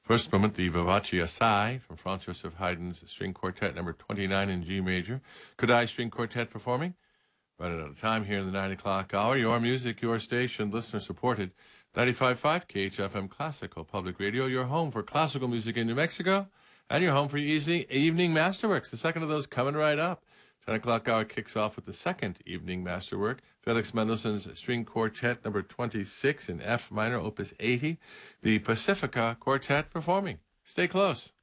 First moment, the Vivace Assai from Franz Joseph Haydn's String Quartet number 29 in G major. Kodály String Quartet performing. Running out of time here in the 9 o'clock hour. Your music, your station, listener supported. 95.5 KHFM Classical Public Radio, your home for classical music in New Mexico, and your home for evening masterworks. The second of those coming right up. 10 o'clock hour kicks off with the second evening masterwork, Felix Mendelssohn's String Quartet number 26 in F minor, opus 80, the Pacifica Quartet performing. Stay close.